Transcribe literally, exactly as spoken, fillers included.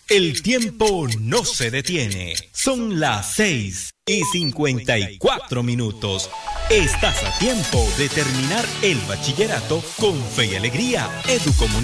El tiempo no se detiene. Son las seis y cincuenta y cuatro minutos. Estás a tiempo de terminar el bachillerato con fe y alegría. Educomunicación.